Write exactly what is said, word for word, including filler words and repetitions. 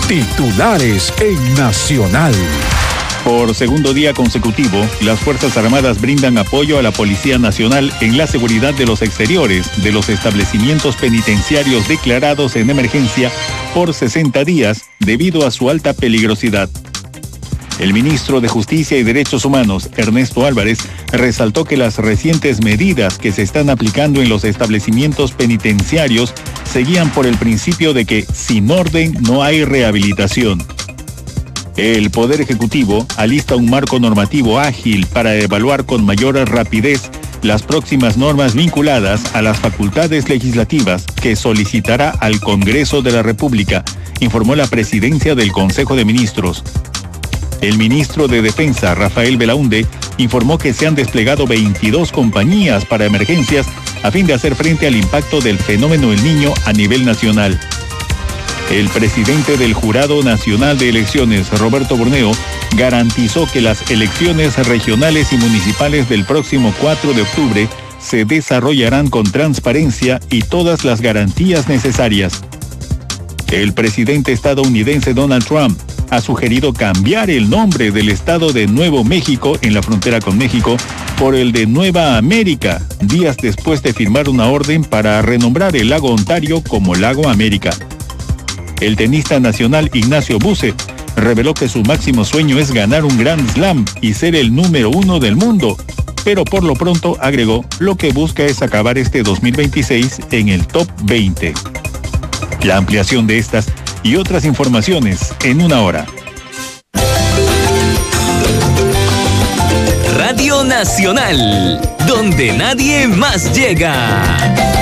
Titulares en Nacional. Por segundo día consecutivo, las Fuerzas Armadas brindan apoyo a la Policía Nacional en la seguridad de los exteriores de los establecimientos penitenciarios declarados en emergencia por sesenta días debido a su alta peligrosidad. El ministro de Justicia y Derechos Humanos, Ernesto Álvarez, resaltó que las recientes medidas que se están aplicando en los establecimientos penitenciarios seguían por el principio de que sin orden no hay rehabilitación. El Poder Ejecutivo alista un marco normativo ágil para evaluar con mayor rapidez las próximas normas vinculadas a las facultades legislativas que solicitará al Congreso de la República, informó la presidencia del Consejo de Ministros. El ministro de Defensa, Rafael Belaúnde, informó que se han desplegado veintidós compañías para emergencias a fin de hacer frente al impacto del fenómeno El Niño a nivel nacional. El presidente del Jurado Nacional de Elecciones, Roberto Borneo, garantizó que las elecciones regionales y municipales del próximo cuatro de octubre se desarrollarán con transparencia y todas las garantías necesarias. El presidente estadounidense Donald Trump ha sugerido cambiar el nombre del estado de Nuevo México en la frontera con México por el de Nueva América, días después de firmar una orden para renombrar el lago Ontario como Lago América. El tenista nacional Ignacio Buse reveló que su máximo sueño es ganar un Grand Slam y ser el número uno del mundo, pero por lo pronto agregó, lo que busca es acabar este dos mil veintiséis en el top veinte. La ampliación de estas y otras informaciones en una hora. Radio Nacional, donde nadie más llega.